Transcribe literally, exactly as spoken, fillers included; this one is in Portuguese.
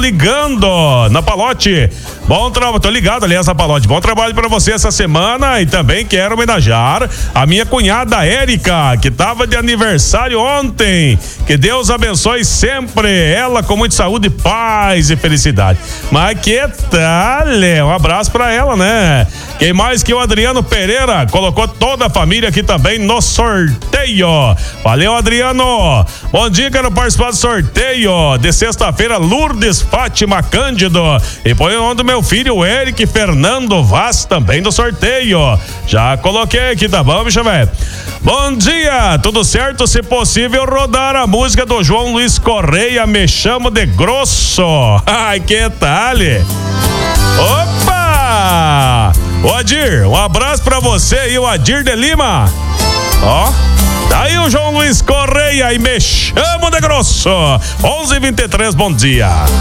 ligando na Palote. Bom trabalho, tô ligado, aliás, na Palote. Bom trabalho pra você essa semana e também quero homenagear a minha cunhada Érica, que tava de aniversário ontem. Que Deus abençoe sempre ela com muita saúde, paz e felicidade. Mas que tal? Um abraço pra ela, né? Quem mais que o Adriano Pereira colocou toda a família aqui também no sorteio. Valeu, Adriano. Bom dia, quero participar do sorteio de sexta-feira, Lourdes Fátima Cândido. E põe o nome do meu filho, Eric Fernando Vaz, também do sorteio. Já coloquei aqui, tá bom, bicho velho? Bom dia, tudo certo? Se possível, rodar a música do João Luiz Correia, Me Chamo de Grosso. Ai, que tal? Opa! Ô Adir, um abraço pra você e o Adir de Lima. Ó, tá aí o João Luiz Correia e Me Chamo de Grosso. onze e vinte e três, bom dia.